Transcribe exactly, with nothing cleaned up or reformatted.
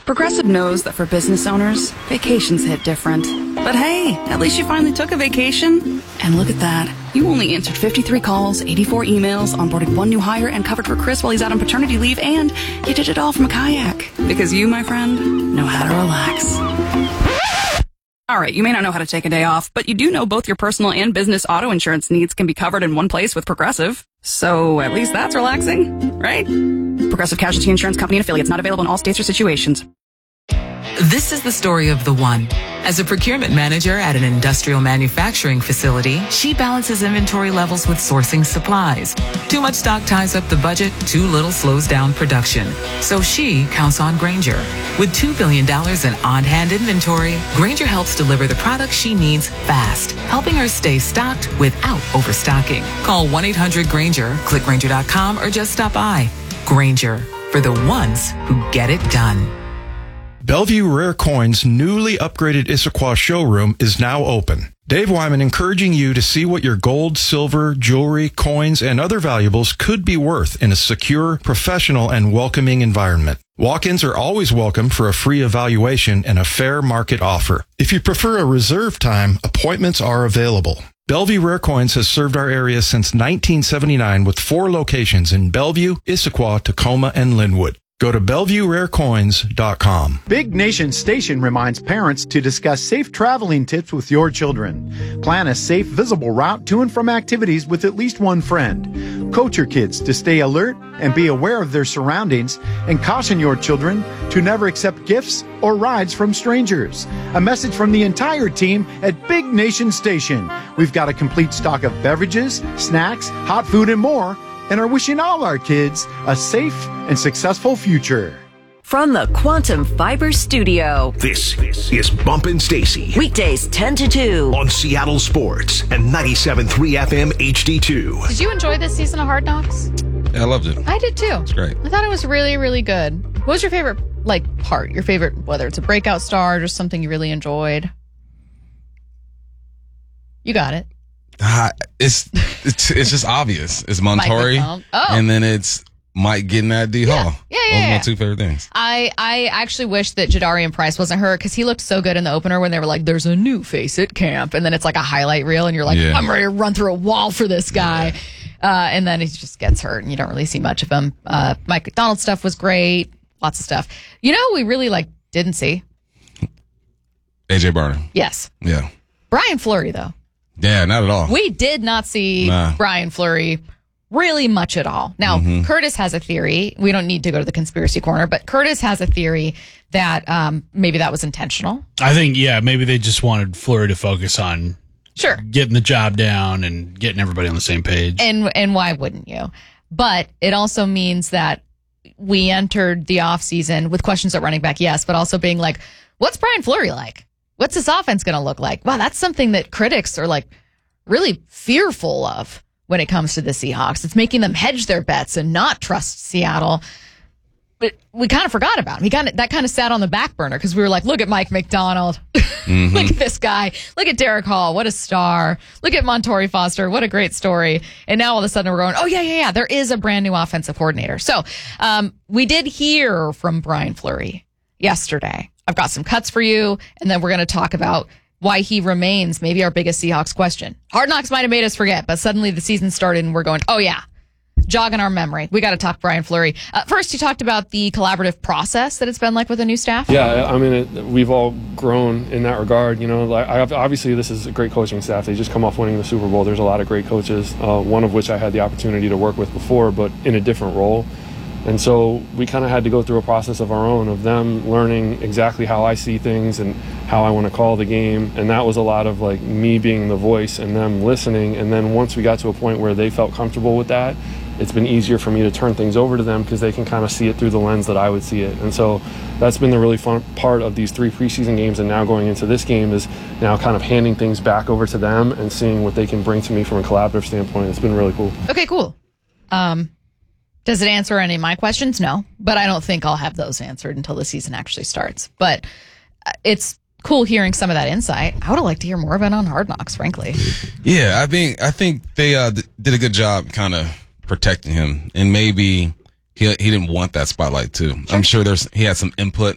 Progressive knows that for business owners, vacations hit different. But hey, at least you finally took a vacation. And look at that. You only answered fifty-three calls, eighty-four emails, onboarded one new hire, and covered for Chris while he's out on paternity leave, and you did it all from a kayak. Because you, my friend, know how to relax. All right, you may not know how to take a day off, but you do know both your personal and business auto insurance needs can be covered in one place with Progressive. So at least that's relaxing, right? Progressive Casualty Insurance Company and affiliates, not available in all states or situations. This is the story of the one. As a procurement manager at an industrial manufacturing facility, she balances inventory levels with sourcing supplies. Too much stock ties up the budget, too little slows down production. So she counts on Grainger. With two billion dollars in on-hand inventory, Grainger helps deliver the products she needs fast, helping her stay stocked without overstocking. Call one eight hundred Grainger, click Grainger dot com, or just stop by. Grainger, for the ones who get it done. Bellevue Rare Coins' newly upgraded Issaquah showroom is now open. Dave Wyman encouraging you to see what your gold, silver, jewelry, coins, and other valuables could be worth in a secure, professional, and welcoming environment. Walk-ins are always welcome for a free evaluation and a fair market offer. If you prefer a reserve time, appointments are available. Bellevue Rare Coins has served our area since nineteen seventy-nine with four locations in Bellevue, Issaquah, Tacoma, and Linwood. Go to Bellevue Rare Coins dot com. Big Nation Station reminds parents to discuss safe traveling tips with your children. Plan a safe, visible route to and from activities with at least one friend. Coach your kids to stay alert and be aware of their surroundings, and caution your children to never accept gifts or rides from strangers. A message from the entire team at Big Nation Station. We've got a complete stock of beverages, snacks, hot food, and more, and are wishing all our kids a safe and successful future. From the Quantum Fiber Studio, this is Bumpin' Stacy. Weekdays ten to two. On Seattle Sports and ninety-seven point three F M H D two. Did you enjoy this season of Hard Knocks? Yeah, I loved it. I did too. It's great. I thought it was really, really good. What was your favorite, like, part? Your favorite, whether it's a breakout star or just something you really enjoyed? You got it. Uh, it's it's it's just obvious. It's Montori, oh. and then it's Mike getting at D yeah. Hall. Yeah, yeah, Those yeah. are my two favorite things. I, I actually wish that Jadarian Price wasn't hurt because he looked so good in the opener when they were like, "There's a new face at camp," and then it's like a highlight reel, and you're like, Yeah. "I'm ready to run through a wall for this guy," yeah. uh, and then he just gets hurt, and you don't really see much of him. Uh, Mike McDonald stuff was great, lots of stuff. You know, we really like didn't see A J Barnum. Yes. Yeah. Brian Fleury though. Yeah, not at all. We did not see Nah. Brian Fleury really much at all. Now, Mhm. Curtis has a theory. We don't need to go to the conspiracy corner, but Curtis has a theory that um, maybe that was intentional. I think, yeah, maybe they just wanted Fleury to focus on Sure. getting the job down and getting everybody on the same page. And and why wouldn't you? But it also means that we entered the offseason with questions at running back, yes, but also being like, what's Brian Fleury like? What's this offense going to look like? Wow, that's something that critics are like really fearful of when it comes to the Seahawks. It's making them hedge their bets and not trust Seattle. But we kind of forgot about him. He kind of that kind of sat on the back burner because we were like, look at Mike McDonald. Mm-hmm. Look at this guy. Look at Derek Hall. What a star. Look at Montori Foster. What a great story. And now all of a sudden we're going, oh, yeah, yeah, yeah. There is a brand new offensive coordinator. So um, we did hear from Brian Fleury yesterday. I've got some cuts for you, and then we're going to talk about why he remains maybe our biggest Seahawks question. Hard Knocks might have made us forget, but suddenly the season started and we're going, oh, yeah, jogging our memory. We got to talk Brian Fleury. Uh, first, you talked about the collaborative process that it's been like with a new staff. Yeah, I mean, it, we've all grown in that regard. You know, like I, obviously this is a great coaching staff. They just come off winning the Super Bowl. There's a lot of great coaches, uh, one of which I had the opportunity to work with before, but in a different role. And so we kind of had to go through a process of our own, of them learning exactly how I see things and how I want to call the game. And that was a lot of like me being the voice and them listening. And then once we got to a point where they felt comfortable with that, it's been easier for me to turn things over to them because they can kind of see it through the lens that I would see it. And so that's been the really fun part of these three preseason games, and now going into this game is now kind of handing things back over to them and seeing what they can bring to me from a collaborative standpoint. It's been really cool. Okay, cool. Um, does it answer any of my questions? No, but I don't think I'll have those answered until the season actually starts. But it's cool hearing some of that insight. I would have liked to hear more of it on Hard Knocks, frankly. Yeah, I think I think they uh, did a good job kind of protecting him, and maybe he he didn't want that spotlight too. Sure. I'm sure there's he had some input